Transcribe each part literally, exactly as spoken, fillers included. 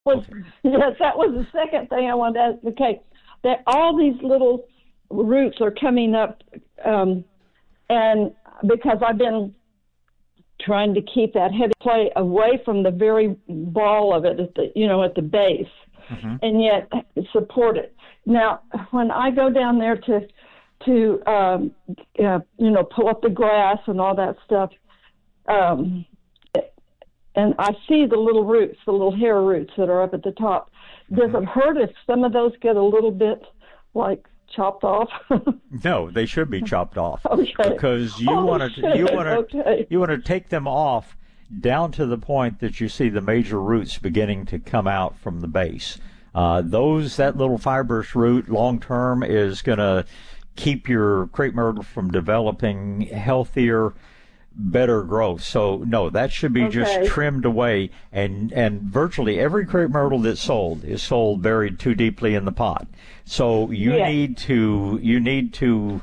was, yes, that was the second thing I wanted to ask. Okay, that all these little roots are coming up, um, and because I've been trying to keep that heavy clay away from the very ball of it, at the, you know, at the base, mm-hmm. and yet support it. Now, when I go down there to, to um, uh, you know, pull up the grass and all that stuff, um, and I see the little roots, the little hair roots that are up at the top. Does mm-hmm. it hurt if some of those get a little bit, like, chopped off? No, they should be chopped off. Okay. Because you oh, want to you want to okay. you want to take them off down to the point that you see the major roots beginning to come out from the base. Uh, those that little fibrous root long term is going to keep your crepe myrtle from developing healthier, better growth. So no, that should be okay. just trimmed away, and and virtually every crepe myrtle that's sold is sold buried too deeply in the pot. So you yes. need to you need to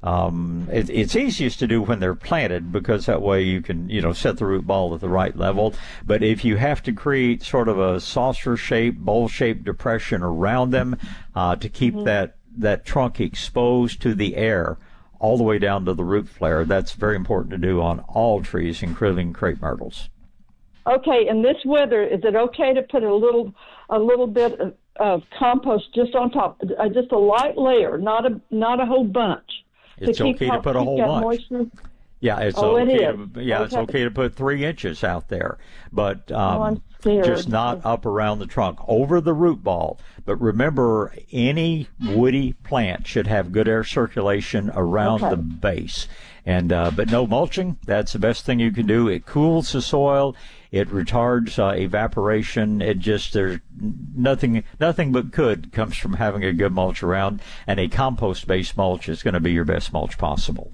um it, it's easiest to do when they're planted, because that way you can, you know, set the root ball at the right level. But if you have to create sort of a saucer shaped, bowl shaped depression around them uh to keep mm-hmm. that that trunk exposed to the air all the way down to the root flare, that's very important to do on all trees, including crepe myrtles. Okay, in this weather, is it okay to put a little a little bit of, of compost just on top, uh, just a light layer, not a not a whole bunch? It's to okay keep, to put a whole bunch. Moisture? Yeah, it's oh, okay. It to, yeah, okay. it's okay to put three inches out there, but um, oh, just not up around the trunk, over the root ball. But remember, any woody plant should have good air circulation around okay. the base. And uh, but no mulching. That's the best thing you can do. It cools the soil. It retards uh, evaporation. It just there's nothing nothing but good comes from having a good mulch around. And a compost-based mulch is going to be your best mulch possible.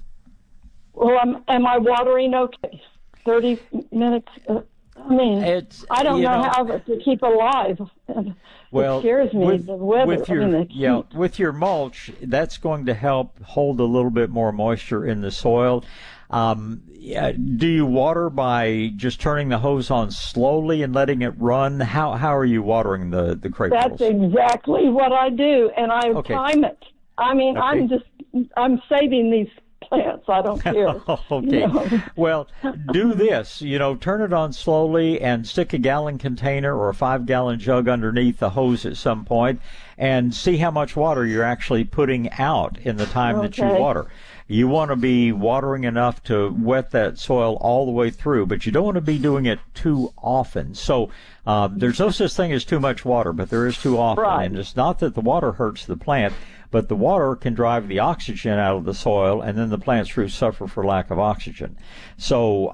Well, am, am I watering okay? Thirty minutes. Uh, I mean, it's, I don't know, know how to keep alive. Well, it scares me, with, the weather. With your, I mean, yeah, with your mulch, that's going to help hold a little bit more moisture in the soil. Um, yeah, do you water by just turning the hose on slowly and letting it run? How how are you watering the the crepe That's myrtles? exactly what I do, and I okay. time it. I mean, okay. I'm just I'm saving these plants. I don't care. okay. You know? Well, do this. You know, turn it on slowly and stick a gallon container or a five gallon jug underneath the hose at some point, and see how much water you're actually putting out in the time okay. that you water. You want to be watering enough to wet that soil all the way through, but you don't want to be doing it too often. So um, there's no such thing as too much water, but there is too often. Right. And it's not that the water hurts the plant, but the water can drive the oxygen out of the soil, and then the plant's roots suffer for lack of oxygen. So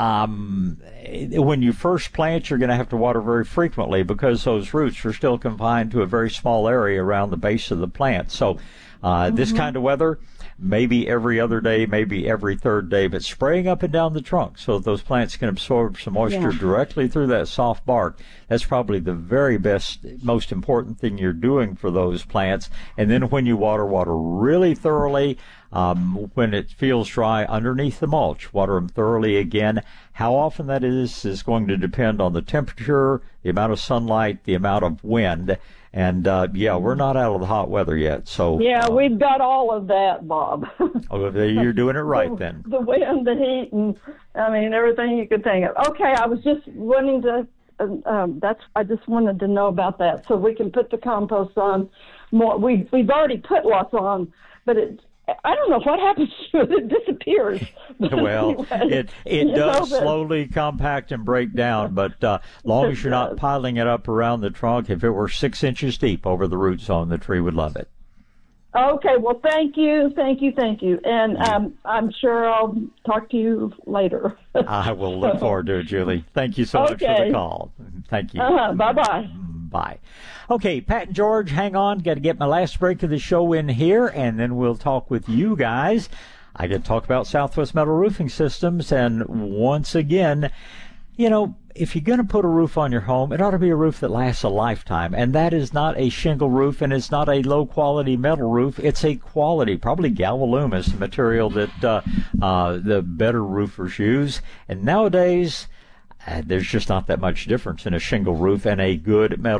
um, when you first plant, you're going to have to water very frequently, because those roots are still confined to a very small area around the base of the plant. So uh, mm-hmm. this kind of weather, maybe every other day, maybe every third day, but spraying up and down the trunk so that those plants can absorb some moisture yeah. directly through that soft bark. That's probably the very best, most important thing you're doing for those plants. And then when you water, water really thoroughly. Um, when it feels dry underneath the mulch, water them thoroughly again. How often that is is going to depend on the temperature, the amount of sunlight, the amount of wind. And, uh, yeah, we're not out of the hot weather yet. So yeah, uh, we've got all of that, Bob. oh, you're doing it right then. The wind, the heat, and, I mean, everything you could think of. Okay, I was just wanting to, uh, um, that's, I just wanted to know about that, so we can put the compost on more. We, we've already put lots on, but it, I don't know what happens to it. It disappears. Well, anyway, it it does know, slowly compact and break down, but uh, long as you're not piling it up around the trunk, if it were six inches deep over the root zone, the tree would love it. Okay, well, thank you, thank you, thank you. And um, I'm sure I'll talk to you later. I will look forward to it, Julie. Thank you so okay. much for the call. Thank you. Uh-huh, bye-bye. Bye. Okay, Pat and George, hang on. Got to get my last break of the show in here, and then we'll talk with you guys. I get to talk about Southwest Metal Roofing Systems, and once again, you know, if you're going to put a roof on your home, it ought to be a roof that lasts a lifetime. And that is not a shingle roof, and it's not a low-quality metal roof. It's a quality, probably Galvalume is the material that uh, uh, the better roofers use. And nowadays, uh, there's just not that much difference in a shingle roof and a good metal